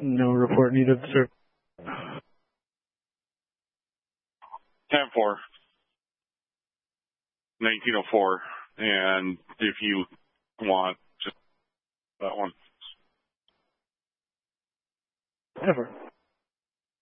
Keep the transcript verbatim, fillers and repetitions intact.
No report needed, sir. ten four. nineteen oh four. And if you want, just that one. Ever.